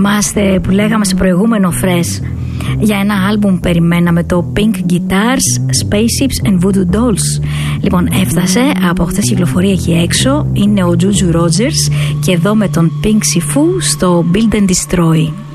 Θυμάστε που λέγαμε σε προηγούμενο Fresh για ένα άλμπουμ περιμέναμε, το Pink Guitars, Spaceships and Voodoo Dolls? Λοιπόν, έφτασε, από χθες κυκλοφορεί εκεί έξω, είναι ο Juju Rogers και εδώ με τον Pink Sifu στο Build and Destroy.